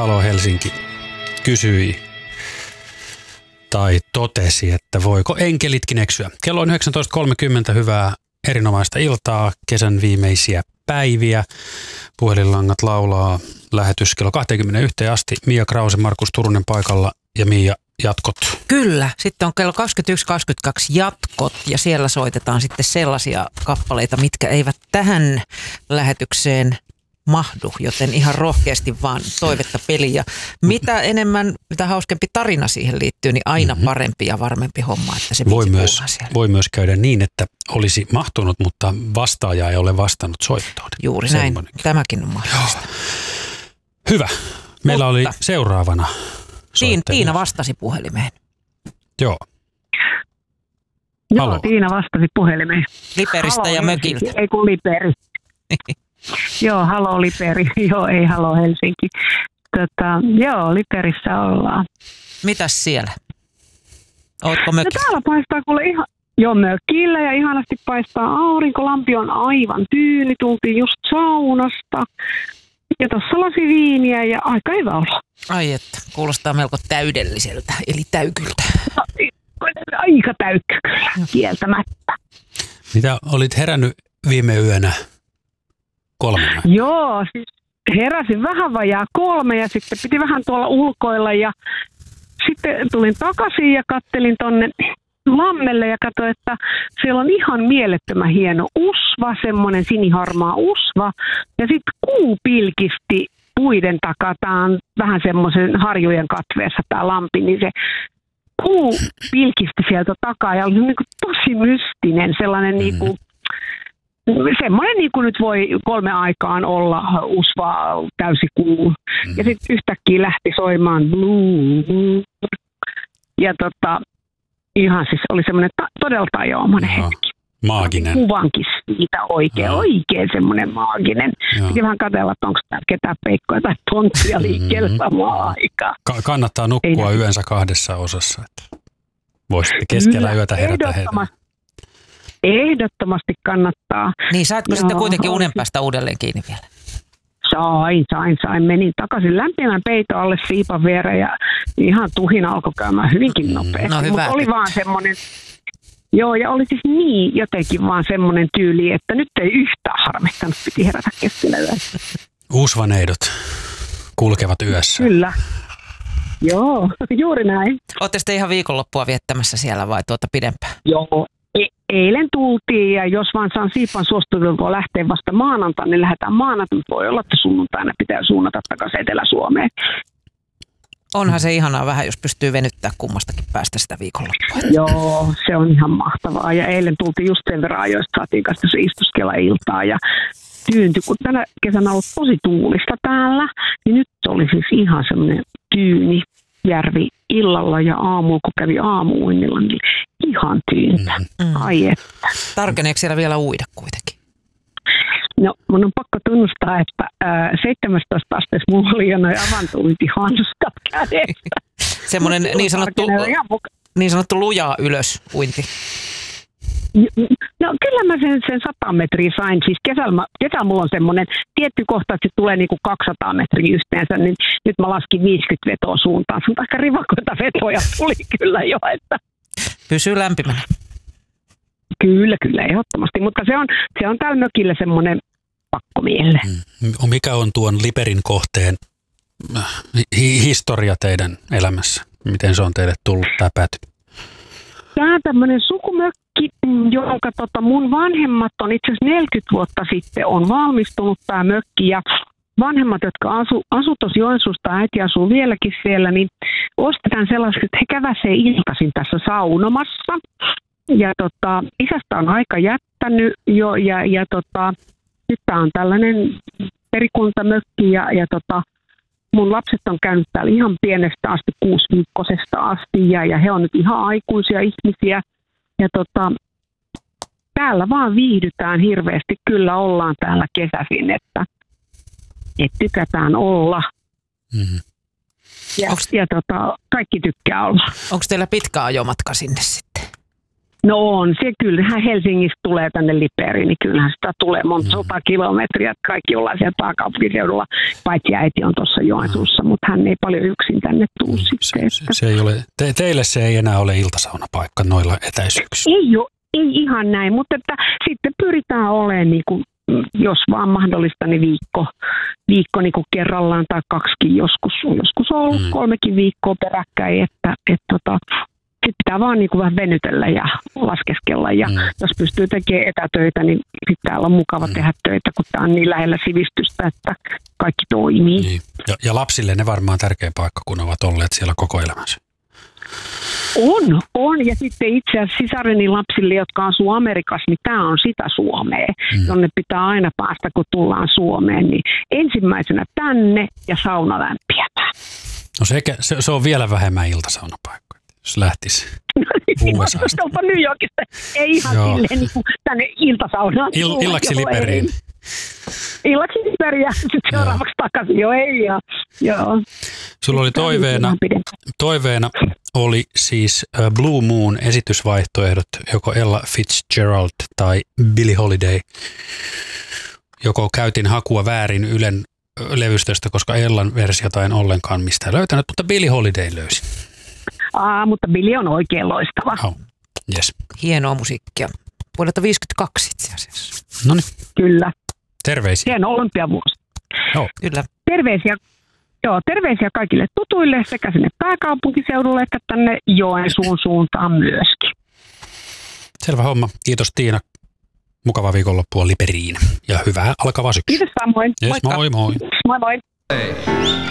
Halo Helsinki kysyi tai totesi, että voiko enkelitkin eksyä. Kello on 19.30, hyvää erinomaista iltaa, kesän viimeisiä päiviä. Puhelinlangat laulaa, lähetys kello 21 asti. Mia Krause, Markus Turunen paikalla ja Mia, jatkot. Kyllä, sitten on kello 21.22 jatkot ja siellä soitetaan sitten sellaisia kappaleita, mitkä eivät tähän lähetykseen mahdu, joten ihan rohkeasti vaan toivetta peliä. Mitä enemmän, mitä hauskempi tarina siihen liittyy, niin aina parempi ja varmempi homma, että se voi myös käydä niin, että olisi mahtunut, mutta vastaaja ei ole vastannut soittoon. Juuri näin, tämäkin on mahdollista. Joo. Hyvä. Meillä oli seuraavana Tiina vastasi puhelimeen. Joo. Joo, Tiina vastasi puhelimeen. Liperistä ja mökiltä. Ei kun Liperi. Joo, halo Liperi. Joo, ei halo Helsinki. Joo, Liperissä ollaan. Mitäs siellä? Ootko mökillä? No täällä paistaa kuule ihan... Joo, mökillä ja ihanasti paistaa aurinko. Lampi on aivan tyyni. Tultiin just saunasta. Ja tuossa lasi viiniä ja aika hyvä olo. Ai että, kuulostaa melko täydelliseltä, eli täykyltä. Aika täykkä kyllä, kieltämättä. Mitä olit herännyt viime yönä 3? Joo, siis heräsin vähän vajaa 3 ja sitten piti vähän tuolla ulkoilla ja sitten tulin takaisin ja kattelin tonne lammelle ja katsoin, että siellä on ihan mielettömän hieno usva, semmoinen siniharmaa usva ja sitten kuu pilkisti puiden takaa. Tämä on vähän semmoisen harjujen katveessa tämä lampi, niin se kuu pilkisti sieltä takaa ja oli niin kuin tosi mystinen, sellainen niin kuin semmoinen niin kuin nyt voi 3 aikaan olla usva täysikuu. Ja sitten yhtäkkiä lähti soimaan blue. Ja ihan siis oli semmoinen todella tajoamainen hetki. Maaginen. Kuvankin siitä oikein semmoinen maaginen. Piti vähän katsella, että onko täällä ketään peikkoja tai tonttia liikkeellä samaan aikaan. Kannattaa nukkua yönsä 2 osassa. Että voisitte keskellä yötä herätä heitä. Ehdottomasti kannattaa. Niin, saatko sitten kuitenkin unen päästä uudelleen kiinni vielä? Sain. Menin takaisin lämpimän peiton alle siipan viereen ja ihan tuhina alkoi käymään hyvinkin nopeasti. No hyvä. Mutta oli vaan semmoinen, joo, ja oli siis niin jotenkin vaan semmoinen tyyli, että nyt ei yhtään harmittanut, piti herätä keskellä yössä. Uusvaneidot kulkevat yössä. Kyllä. Joo, juuri näin. Ootte sitten ihan viikonloppua viettämässä siellä vai pidempään? Joo. Eilen tultiin ja jos vaan saan siipan suostuttelua lähteä vasta maanantaina, niin lähdetään maanantaina. Voi olla, että sunnuntaina pitää suunnata takaisin Etelä-Suomeen. Onhan se ihanaa vähän, jos pystyy venyttämään kummastakin päästä sitä viikonloppua. Joo, se on ihan mahtavaa. Ja eilen tultiin just sen verran ajoista, saatiin kanssa istuskella iltaa ja tyyntyi. Kun tänä kesänä on ollut tosi tuulista täällä, niin nyt oli siis ihan semmoinen tyyni järvi illalla ja aamulla, kun kävi aamuuinnilla, niin ihan tyyntä. Ai että. Tarkeneeko siellä vielä uida kuitenkin? No, mun on pakko tunnustaa, että 17 asteessa mulla oli jo noin avantointihanskat kädessä. Semmoinen niin sanottu lujaa ylös uinti. No kyllä mä sen 100 metriä sain. Siis kesällä mulla on semmoinen tietty kohta, että se tulee niinku 200 metriä yhteensä, niin nyt mä laskin 50 vetoa suuntaan. Se on aika rivakoita vetoja tuli kyllä jo, että pysyy lämpimänä. Kyllä, ehdottomasti. Mutta se on täällä mökillä semmoinen pakkomielle. Mikä on tuon Liperin kohteen historia teidän elämässä? Miten se on teille tullut tämä pääty? Tämä on tämmöinen sukumökki, jonka mun vanhemmat on itse asiassa 40 vuotta sitten on valmistunut tämä mökki. Ja vanhemmat, jotka asuu tuossa Joensuusta, äiti asuu vieläkin siellä, niin ostetaan sellaiset, että he käväsee iltaisin tässä saunomassa. Ja isästä on aika jättänyt jo ja nyt tämä on tällainen perikuntamökki ja mun lapset on käynyt täällä ihan pienestä asti, 6-viikkosesta asti ja he on nyt ihan aikuisia ihmisiä ja täällä vaan viihdytään hirveästi, kyllä ollaan täällä kesäisin, että tykätään olla. Mm-hmm. Ja kaikki tykkää olla. Onko teillä pitkä ajomatka sinne sitten? No on, se kyllähän Helsingistä tulee tänne Liperiin, niin kyllähän sitä tulee monta 100 kilometriä, että kaikki ollaan siellä pääkaupunkiseudulla, paitsi äiti on tuossa Joensuussa, mutta hän ei paljon yksin tänne tule sitten. Se ei ole, teille se ei enää ole iltasaunapaikka noilla etäisyyksillä. Ei ihan näin, mutta että sitten pyritään olemaan, niin kuin, jos vaan mahdollista, niin viikko niin kuin kerrallaan tai 2 joskus on ollut 3 viikkoa peräkkäin, että sitten pitää vaan niin kuin vähän venytellä ja laskeskella ja jos pystyy tekemään etätöitä, niin pitää olla mukava tehdä töitä, kun tämä on niin lähellä sivistystä, että kaikki toimii. Niin. Ja lapsille ne varmaan tärkeä paikka, kun ovat olleet siellä koko elämänsä. On. Ja sitten itse asiassa sisareni lapsille, jotka asuu Amerikassa, niin tämä on sitä Suomea, jonne pitää aina päästä, kun tullaan Suomeen. Niin ensimmäisenä tänne ja sauna lämpiämään. No se on vielä vähemmän iltasaunapaikkoja, jos lähtisi USAsta. Onpa New Yorkista. Ei ihan silleen niin kuin tänne iltasaunaan. Illaksi Liperiin. Illaksi Liperiin ja sitten seuraavaksi takaisin. Joo. Sulla oli toiveena oli siis Blue Moon esitysvaihtoehdot, joko Ella Fitzgerald tai Billie Holiday. Joko käytin hakua väärin Ylen levystöstä, koska Ellan versiota en ollenkaan mistään löytänyt, mutta Billie Holiday löysin. Mutta Billie on oikein loistava. Oh, yes. Hienoa musiikkia. Vuodelta 1952 itse asiassa. Noniin. Kyllä. Terveisiä. Hieno olympiavuosi. Joo. Kyllä. Terveisiä kaikille tutuille sekä sinne pääkaupunkiseudulle että tänne Joensuun suuntaan myöskin. Selvä homma. Kiitos Tiina. Mukavaa viikonloppua Liperiin ja hyvää alkavaa syksyä. Kiitos samoin. Yes, moi moi. Moi moi.